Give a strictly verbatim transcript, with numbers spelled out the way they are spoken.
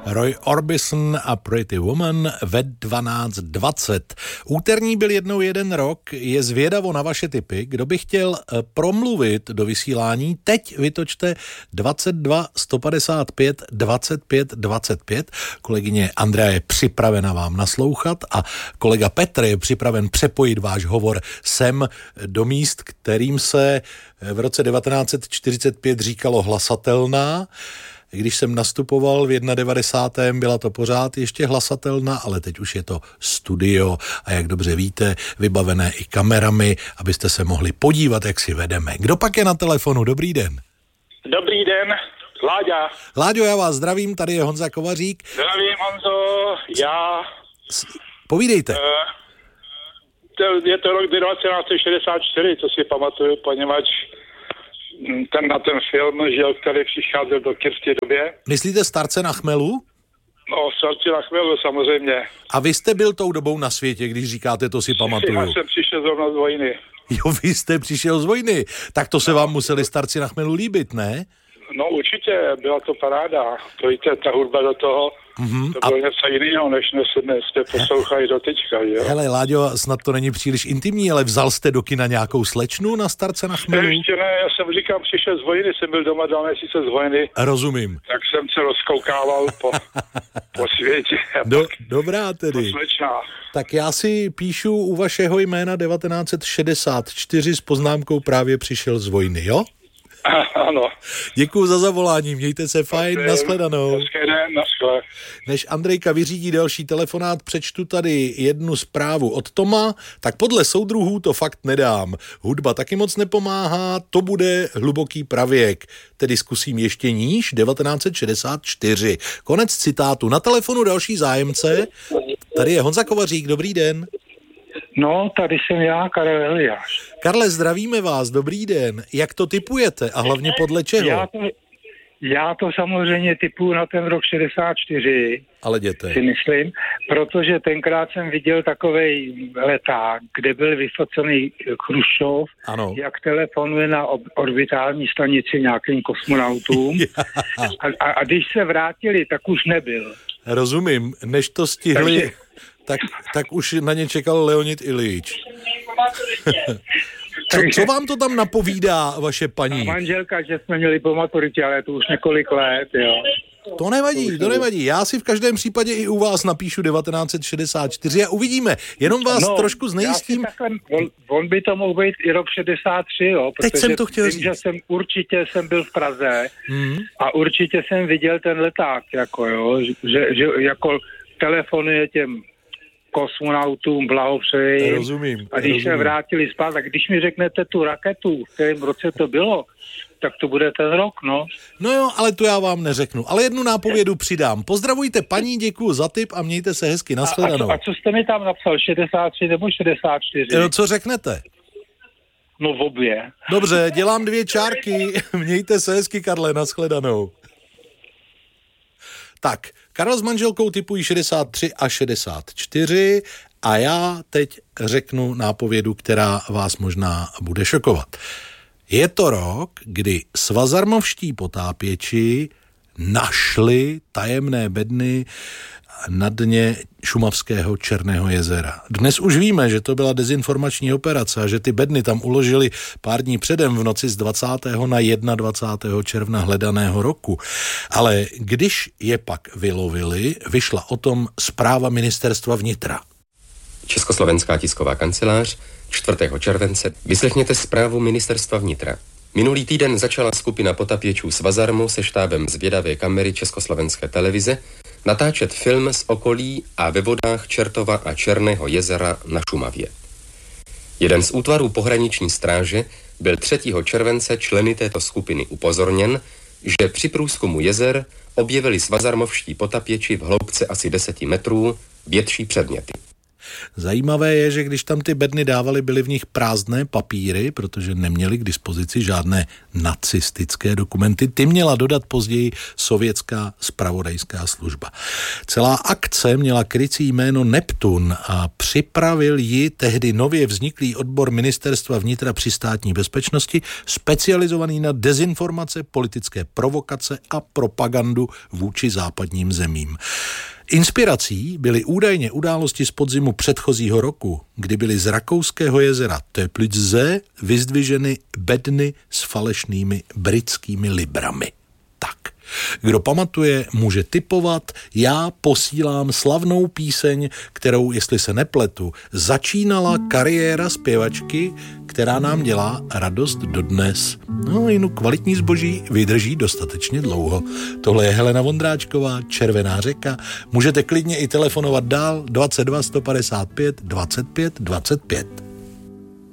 Roy Orbison a Pretty Woman ve dvanáct dvacet. Úterní byl jednou jeden rok, je zvědavo na vaše tipy. Kdo by chtěl promluvit do vysílání, teď vytočte dvacet dva sto padesát pět dvacet pět dvacet pět. Kolegyně Andrea je připravena vám naslouchat a kolega Petr je připraven přepojit váš hovor sem do míst, kterým se v roce devatenáct set čtyřicet pět říkalo hlasatelná. Když jsem nastupoval v devadesátém prvním byla to pořád ještě hlasatelná, ale teď už je to studio a jak dobře víte, vybavené i kamerami, abyste se mohli podívat, jak si vedeme. Kdo pak je na telefonu? Dobrý den. Dobrý den, Láďa. Láďo, já vás zdravím, tady je Honza Kovařík. Zdravím, Honzo, já... Povídejte. Uh, to, je to rok devatenáct set šedesát čtyři, to si pamatuju, poněvadž ten na ten film, že který přicházel do kin v té době. Myslíte Starce na chmelu? No, Starce na chmelu, samozřejmě. A vy jste byl tou dobou na světě, když říkáte, to si pamatuju. Já jsem přišel zrovna z vojny. Jo, vy jste přišel z vojny. Tak to se no. vám museli Starci na chmelu líbit, ne? No určitě, byla to paráda. To víte, ta hudba do toho, mm-hmm. to bylo a... něco jiného, než dnes jste poslouchají do teďka, jo. Hele, Láďo, snad to není příliš intimní, ale vzal jste do kina nějakou slečnu na Starce na chmelu? Ještě ne, já jsem říkám, přišel z vojny, jsem byl doma dva měsíce z vojny. Rozumím. Tak jsem se rozkoukával po, po světě. Do, dobrá tedy. Slečná. Tak já si píšu u vašeho jména devatenáct set šedesát čtyři s poznámkou právě přišel z vojny, jo? Ano. Děkuju za zavolání, mějte se fajn, nashledanou. Naschle. Než Andrejka vyřídí další telefonát, přečtu tady jednu zprávu od Toma. Tak podle soudruhů to fakt nedám. Hudba taky moc nepomáhá, to bude hluboký pravěk. Tedy zkusím ještě níž, devatenáct set šedesát čtyři. Konec citátu. Na telefonu další zájemce. Tady je Honza Kovařík, dobrý den. No, tady jsem já, Karel Eliáš. Karle, zdravíme vás, dobrý den. Jak to tipujete a hlavně podle čeho? Já to, já to samozřejmě tipuju na ten rok šedesát čtyři. Ale jděte. Si myslím, protože tenkrát jsem viděl takovej leták, kde byl vyfocený Chruščov, ano. jak telefonuje na orbitální stanici nějakým kosmonautům. a, a, a když se vrátili, tak už nebyl. Rozumím, než to stihli... Takže... Tak, tak už na ně čekal Leonid Iljič. co, co vám to tam napovídá, vaše paní? A manželka, že jsme měli po maturitě, ale to už několik let, jo. To nevadí, to nevadí. Já si v každém případě i u vás napíšu devatenáct set šedesát čtyři a uvidíme. Jenom vás no, trošku znejistím. Takhle, on, on by to mohl být i rok šedesát tři, jo. Teď jsem to chtěl tím, říct. Že jsem, určitě jsem byl v Praze hmm. a určitě jsem viděl ten leták, jako jo, že, že jako telefonuje těm kosmonautům, blahopřeji. Rozumím. A když rozumím. se vrátili zpát, tak když mi řeknete tu raketu, v kterém roce to bylo, tak to bude ten rok, no. No jo, ale to já vám neřeknu. Ale jednu nápovědu přidám. Pozdravujte paní, děkuju za tip a mějte se hezky, nashledanou. A, a, co, a co jste mi tam napsal, šedesát tři nebo šedesát čtyři? No, co řeknete? No v obě. Dobře, dělám dvě čárky. Mějte se hezky, Karle, nashledanou. Tak, Karel s manželkou typují šedesát tři a šedesát čtyři a já teď řeknu nápovědu, která vás možná bude šokovat. Je to rok, kdy svazarmovští potápěči našli tajemné bedny na dně šumavského Černého jezera. Dnes už víme, že to byla dezinformační operace a že ty bedny tam uložili pár dní předem v noci z dvacátého na dvacátého prvního června hledaného roku. Ale když je pak vylovili, vyšla o tom zpráva ministerstva vnitra. Československá tisková kancelář, čtvrtého července. Vyslechněte zprávu ministerstva vnitra. Minulý týden začala skupina potapěčů Svazarmu se štábem zvědavé kamery Československé televize natáčet film z okolí a ve vodách Čertova a Černého jezera na Šumavě. Jeden z útvarů pohraniční stráže byl třetího července členy této skupiny upozorněn, že při průzkumu jezer objevili svazarmovští potapěči v hloubce asi deseti metrů větší předměty. Zajímavé je, že když tam ty bedny dávali, byly v nich prázdné papíry, protože neměli k dispozici žádné nacistické dokumenty. Ty měla dodat později sovětská zpravodajská služba. Celá akce měla krycí jméno Neptun a připravil ji tehdy nově vzniklý odbor Ministerstva vnitra při státní bezpečnosti, specializovaný na dezinformace, politické provokace a propagandu vůči západním zemím. Inspirací byly údajně události z podzimu předchozího roku, kdy byly z rakouského jezera Teplitze vyzdviženy bedny s falešnými britskými librami. Tak, kdo pamatuje, může tipovat. Já posílám slavnou píseň, kterou, jestli se nepletu, začínala kariéra zpěvačky, která nám dělá radost dodnes. No, jinou kvalitní zboží vydrží dostatečně dlouho. Tohle je Helena Vondráčková, Červená řeka. Můžete klidně i telefonovat dál dvacet dva sto padesát pět dvacet pět dvacet pět.